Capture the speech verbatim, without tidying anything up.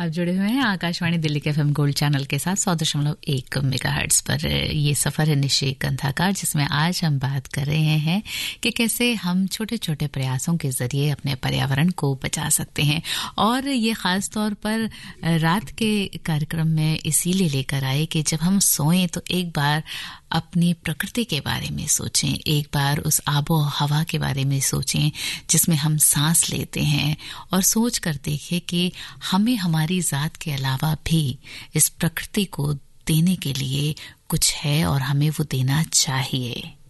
आप जुड़े हुए हैं आकाशवाणी दिल्ली के एफएम गोल्ड चैनल के साथ सौ दशमलव एक मेगाहर्ट्ज पर। ये सफर है निशिगंधा का, जिसमें आज हम बात कर रहे हैं कि कैसे हम छोटे छोटे प्रयासों के जरिए अपने पर्यावरण को बचा सकते हैं। और ये खास तौर पर रात के कार्यक्रम में इसीलिए लेकर आए कि जब हम सोएं तो एक बार अपनी प्रकृति के बारे में सोचें, एक बार उस आबो हवा के बारे में सोचें जिसमें हम सांस लेते हैं, और सोच कर देखें कि हमें हमारी जात के अलावा भी इस प्रकृति को देने के लिए कुछ है और हमें वो देना चाहिए।